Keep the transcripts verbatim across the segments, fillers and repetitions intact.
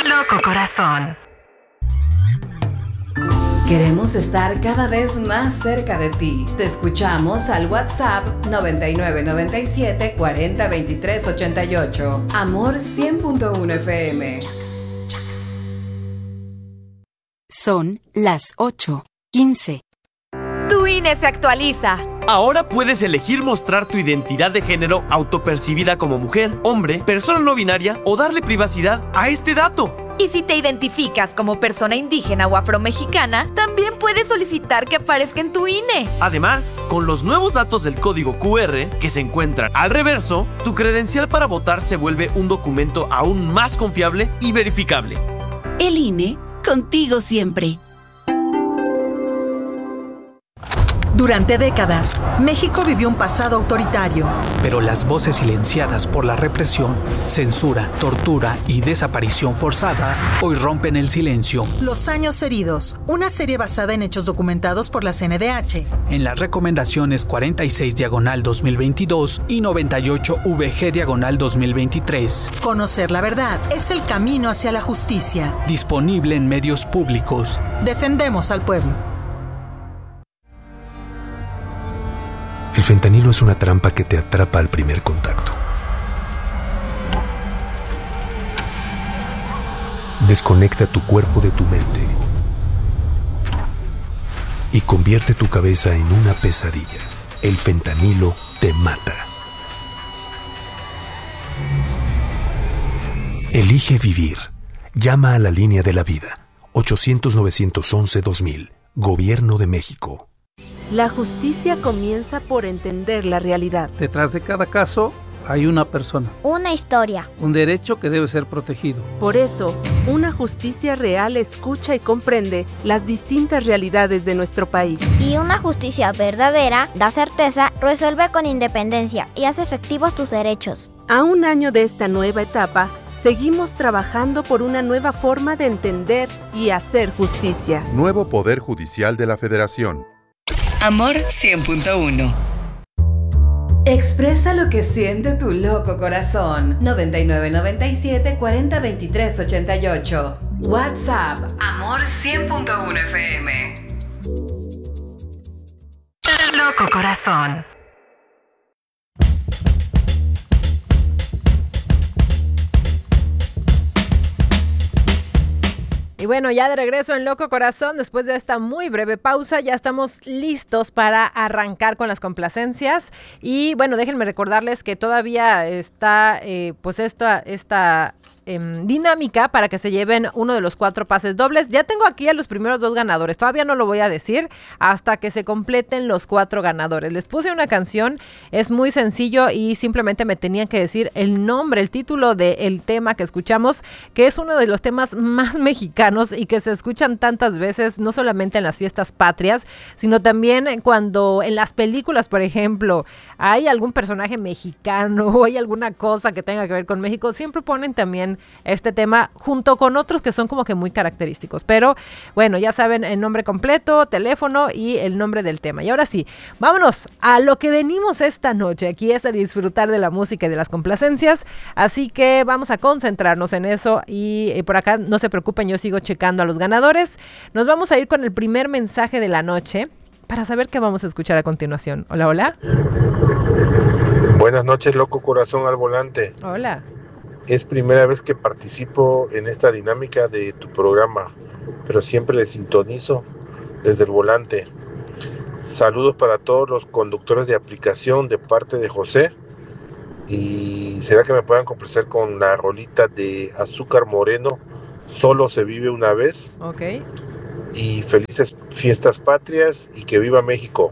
Loco Corazón. Queremos estar cada vez más cerca de ti. Te escuchamos al WhatsApp noventa y nueve noventa y siete cuarenta veintitrés ochenta y ocho. Amor cien punto uno F M. Son las ocho quince. Tu I N E se actualiza. Ahora puedes elegir mostrar tu identidad de género autopercibida como mujer, hombre, persona no binaria o darle privacidad a este dato. Y si te identificas como persona indígena o afromexicana, también puedes solicitar que aparezca en tu I N E. Además, con los nuevos datos del código Q R que se encuentran al reverso, tu credencial para votar se vuelve un documento aún más confiable y verificable. El I N E, contigo siempre. Durante décadas, México vivió un pasado autoritario. Pero las voces silenciadas por la represión, censura, tortura y desaparición forzada hoy rompen el silencio. Los años heridos, una serie basada en hechos documentados por la C N D H. En las recomendaciones cuarenta y seis diagonal dos mil veintidós y noventa y ocho V G diagonal dos mil veintitrés. Conocer la verdad es el camino hacia la justicia. Disponible en medios públicos. Defendemos al pueblo. El fentanilo es una trampa que te atrapa al primer contacto. Desconecta tu cuerpo de tu mente y convierte tu cabeza en una pesadilla. El fentanilo te mata. Elige vivir. Llama a la línea de la vida. ochocientos nueve once dos mil. Gobierno de México. La justicia comienza por entender la realidad. Detrás de cada caso hay una persona. Una historia. Un derecho que debe ser protegido. Por eso, una justicia real escucha y comprende las distintas realidades de nuestro país. Y una justicia verdadera da certeza, resuelve con independencia y hace efectivos tus derechos. A un año de esta nueva etapa, seguimos trabajando por una nueva forma de entender y hacer justicia. Nuevo Poder Judicial de la Federación. Amor cien punto uno. Expresa lo que siente tu loco corazón. noventa y nueve noventa y siete cuarenta veintitrés ochenta y ocho. WhatsApp. Amor cien punto uno F M. Loco Corazón. Y bueno, ya de regreso en Loco Corazón, después de esta muy breve pausa, ya estamos listos para arrancar con las complacencias. Y bueno, déjenme recordarles que todavía está eh, pues esta, esta eh, dinámica para que se lleven uno de los cuatro pases dobles. Ya tengo aquí a los primeros dos ganadores, todavía no lo voy a decir hasta que se completen los cuatro ganadores. Les puse una canción, es muy sencillo y simplemente me tenían que decir el nombre, el título del tema que escuchamos, que es uno de los temas más mexicanos y que se escuchan tantas veces, no solamente en las fiestas patrias, sino también cuando en las películas, por ejemplo, hay algún personaje mexicano o hay alguna cosa que tenga que ver con México, siempre ponen también este tema junto con otros que son como que muy característicos. Pero bueno, ya saben el nombre completo, teléfono y el nombre del tema. Y ahora sí, vámonos a lo que venimos esta noche. Aquí es a disfrutar de la música y de las complacencias, así que vamos a concentrarnos en eso y, y por acá no se preocupen, yo sigo checando a los ganadores. Nos vamos a ir con el primer mensaje de la noche para saber qué vamos a escuchar a continuación. Hola, hola. Buenas noches, Loco Corazón al volante. Hola. Es primera vez que participo en esta dinámica de tu programa, pero siempre le sintonizo desde el volante. Saludos para todos los conductores de aplicación de parte de José. Y será que me puedan complacer con la rolita de Azúcar Moreno, Solo se vive una vez. Ok. Y felices fiestas patrias y que viva México.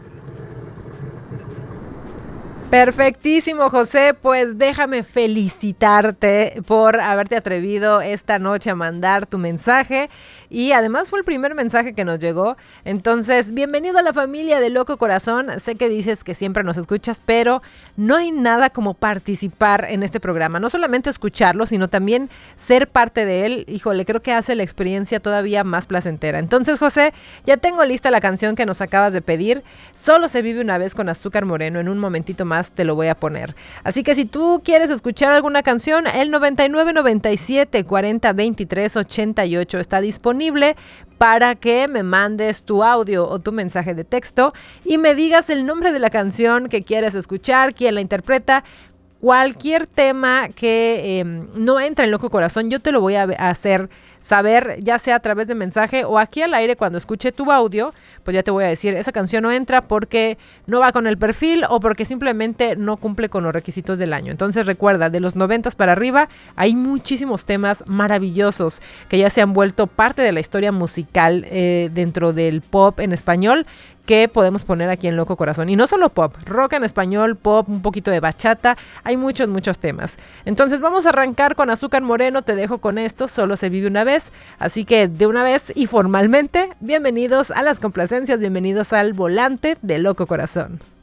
Perfectísimo, José, pues déjame felicitarte por haberte atrevido esta noche a mandar tu mensaje y además fue el primer mensaje que nos llegó, entonces bienvenido a la familia de Loco Corazón. Sé que dices que siempre nos escuchas, pero no hay nada como participar en este programa, no solamente escucharlo, sino también ser parte de él. Híjole, creo que hace la experiencia todavía más placentera. Entonces, José, ya tengo lista la canción que nos acabas de pedir, Solo se vive una vez con Azúcar Moreno. En un momentito más más te lo voy a poner. Así que si tú quieres escuchar alguna canción, el noventa y nueve noventa y siete cuarenta veintitrés ochenta y ocho está disponible para que me mandes tu audio o tu mensaje de texto y me digas el nombre de la canción que quieres escuchar, quién la interpreta. Cualquier tema que eh, no entra en Loco Corazón, yo te lo voy a hacer saber, ya sea a través de mensaje o aquí al aire cuando escuche tu audio, pues ya te voy a decir, esa canción no entra porque no va con el perfil o porque simplemente no cumple con los requisitos del año. Entonces recuerda, de los noventas para arriba hay muchísimos temas maravillosos que ya se han vuelto parte de la historia musical eh, dentro del pop en español, que podemos poner aquí en Loco Corazón. Y no solo pop, rock en español, pop, un poquito de bachata, hay muchos, muchos temas. Entonces vamos a arrancar con Azúcar Moreno, te dejo con esto, solo se vive una vez. Así que de una vez y formalmente, bienvenidos a las complacencias, bienvenidos al volante de Loco Corazón.